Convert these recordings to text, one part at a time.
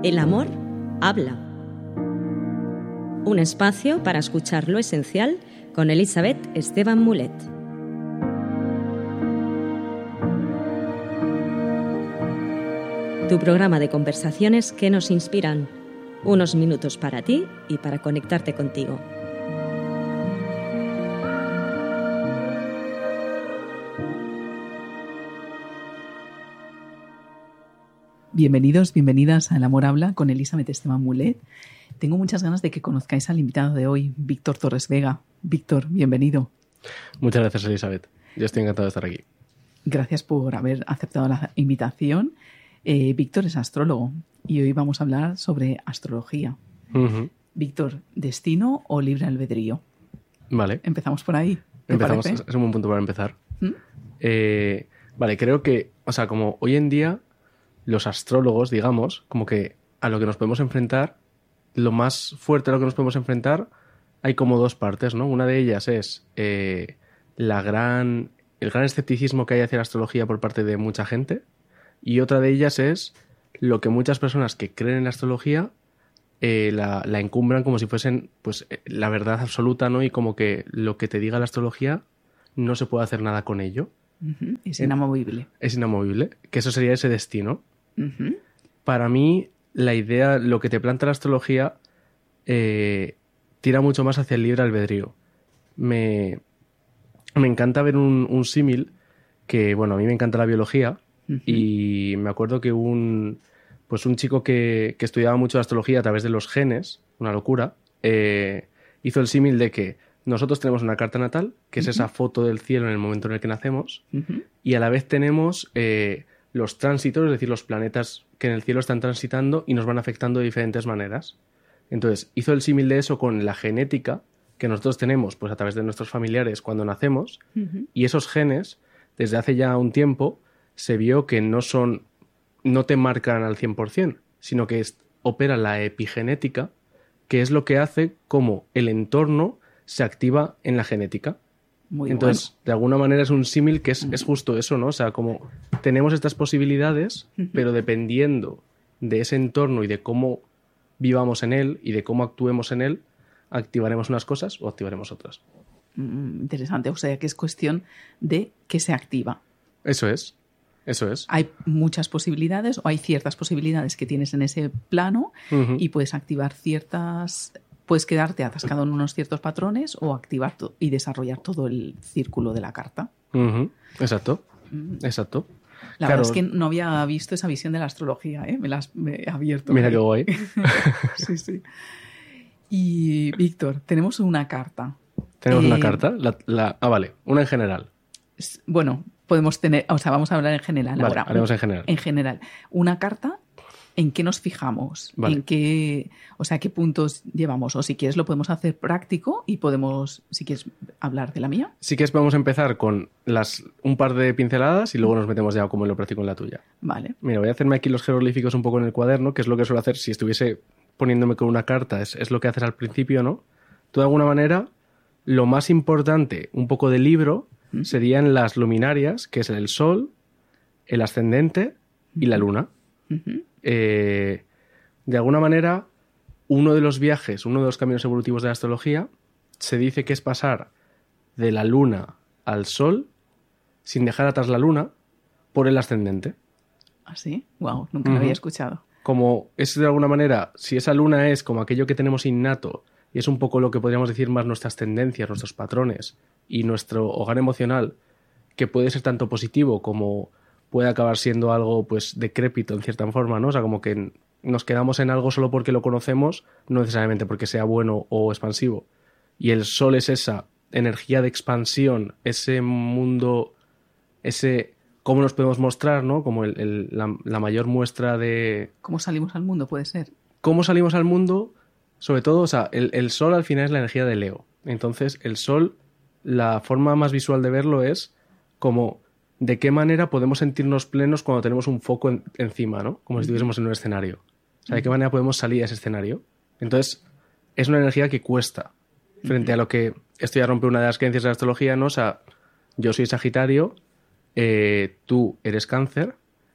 El amor habla. Un espacio para escuchar lo esencial con Elizabeth Esteban Mulet. Tu programa de conversaciones que nos inspiran. Unos minutos para ti y para conectarte contigo. Bienvenidos, bienvenidas a El Amor Habla con Elizabeth Esteban Mulet. Tengo muchas ganas de que conozcáis al invitado de hoy, Víctor Torres Vega. Víctor, bienvenido. Muchas gracias, Elizabeth. Yo estoy encantado de estar aquí. Gracias por haber aceptado la invitación. Víctor es astrólogo y hoy vamos a hablar sobre astrología. Uh-huh. Víctor, ¿destino o libre albedrío? Vale. Empezamos por ahí. Empezamos, es un buen punto para empezar. Vale, creo que, como hoy en día los astrólogos, digamos, como que a lo que nos podemos enfrentar, lo más fuerte a lo que nos podemos enfrentar, hay como dos partes, ¿no? Una de ellas es el gran escepticismo que hay hacia la astrología por parte de mucha gente, y otra de ellas es lo que muchas personas que creen en la astrología la encumbran como si fuesen pues la verdad absoluta, ¿no? Y como que lo que te diga la astrología no se puede hacer nada con ello. Uh-huh. Es inamovible. Es inamovible, que eso sería ese destino. Uh-huh. Para mí, la idea, lo que te planta la astrología, tira mucho más hacia el libre albedrío. Me encanta ver un símil que, bueno, a mí me encanta la biología. Uh-huh. Y me acuerdo que un chico que estudiaba mucho la astrología a través de los genes, una locura, hizo el símil de que nosotros tenemos una carta natal, que es esa foto del cielo en el momento en el que nacemos, y a la vez tenemos los tránsitos, es decir, los planetas que en el cielo están transitando y nos van afectando de diferentes maneras. Entonces, hizo el símil de eso con la genética que nosotros tenemos pues a través de nuestros familiares cuando nacemos, y esos genes, desde hace ya un tiempo, se vio que no te marcan al 100%, sino que opera la epigenética, que es lo que hace como el entorno se activa en la genética. Entonces, bueno, de alguna manera es un símil que es justo eso, ¿no? O sea, como tenemos estas posibilidades, pero dependiendo de ese entorno y de cómo vivamos en él y de cómo actuemos en él, activaremos unas cosas o activaremos otras. Interesante, o sea que es cuestión de qué se activa. Eso es. Hay muchas posibilidades o hay ciertas posibilidades que tienes en ese plano y puedes activar ciertas... Puedes quedarte atascado en unos ciertos patrones o activar y desarrollar todo el círculo de la carta. Exacto. La verdad es que no había visto esa visión de la astrología, ¿eh? Me he abierto. Mira qué guay. Sí. Y, Víctor, tenemos una carta. ¿Tenemos una carta? Vale. Una en general. Bueno, podemos tener... O sea, vamos a hablar en general ahora. Haremos en general. En general. Una carta... ¿En qué nos fijamos? Vale. ¿Qué puntos llevamos? O si quieres lo podemos hacer práctico y podemos, si quieres, hablar de la mía. Si quieres podemos empezar con un par de pinceladas y luego nos metemos ya como en lo práctico en la tuya. Vale. Mira, voy a hacerme aquí los jeroglíficos un poco en el cuaderno, que es lo que suelo hacer si estuviese poniéndome con una carta. Es lo que haces al principio, ¿no? Tú, de alguna manera, lo más importante, un poco del libro, serían las luminarias, que es el Sol, el ascendente y la Luna. De alguna manera, uno de los caminos evolutivos de la astrología se dice que es pasar de la Luna al Sol sin dejar atrás la Luna por el ascendente. ¿Ah, sí? Wow, nunca lo había escuchado. Como es de alguna manera, si esa Luna es como aquello que tenemos innato y es un poco lo que podríamos decir más nuestras tendencias, nuestros patrones y nuestro hogar emocional, que puede ser tanto positivo como puede acabar siendo algo pues decrépito en cierta forma, ¿no? O sea, como que nos quedamos en algo solo porque lo conocemos, no necesariamente porque sea bueno o expansivo. Y el Sol es esa energía de expansión, ese mundo, ese cómo nos podemos mostrar, ¿no? Como la mayor muestra de... ¿Cómo salimos al mundo, puede ser? ¿Cómo salimos al mundo? Sobre todo, o sea, el Sol al final es la energía de Leo. Entonces, el Sol, la forma más visual de verlo es como... ¿De qué manera podemos sentirnos plenos cuando tenemos un foco encima, ¿no? Como si estuviésemos en un escenario. O sea, ¿de qué manera podemos salir a ese escenario? Entonces, es una energía que cuesta. Frente a lo que... Esto ya rompe una de las creencias de la astrología, ¿no? O sea, yo soy Sagitario, tú eres Cáncer,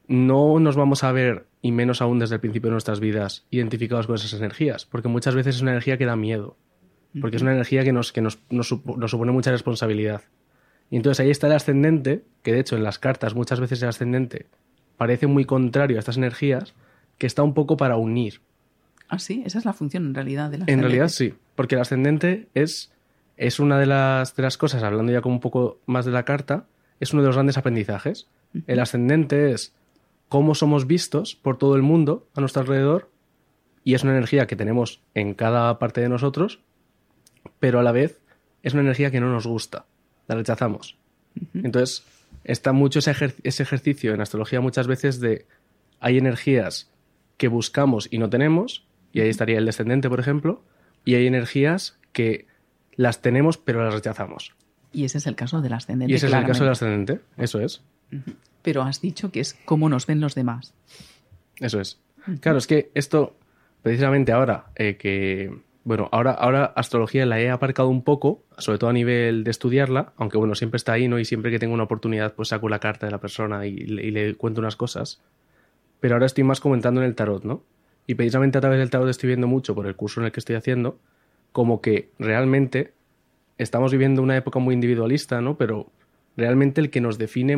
no nos vamos a ver, y menos aún desde el principio de nuestras vidas, identificados con esas energías, porque muchas veces es una energía que da miedo, porque es una energía que nos supone mucha responsabilidad. Y entonces ahí está el ascendente, que de hecho en las cartas muchas veces el ascendente parece muy contrario a estas energías, que está un poco para unir. Ah, sí, esa es la función en realidad del En ascendente. realidad sí, porque el ascendente es una de las cosas, hablando ya como un poco más de la carta, es uno de los grandes aprendizajes. El ascendente es cómo somos vistos por todo el mundo a nuestro alrededor, y es una energía que tenemos en cada parte de nosotros, pero a la vez es una energía que no nos gusta, la rechazamos. Entonces está mucho ese ejercicio en astrología muchas veces de hay energías que buscamos y no tenemos, y ahí estaría el descendente, por ejemplo, y hay energías que las tenemos pero las rechazamos. Y ese es el caso del ascendente. Y ese es el caso del claramente. ascendente, eso es. Pero has dicho que es cómo nos ven los demás. Eso es. Claro, es que esto, precisamente ahora, ahora astrología la he aparcado un poco, sobre todo a nivel de estudiarla, aunque bueno, siempre está ahí, ¿no? Y siempre que tengo una oportunidad, pues saco la carta de la persona y le cuento unas cosas. Pero ahora estoy más comentando en el tarot, ¿no? Y precisamente a través del tarot estoy viendo mucho, por el curso en el que estoy haciendo, como que realmente estamos viviendo una época muy individualista, ¿no? Pero realmente el que nos define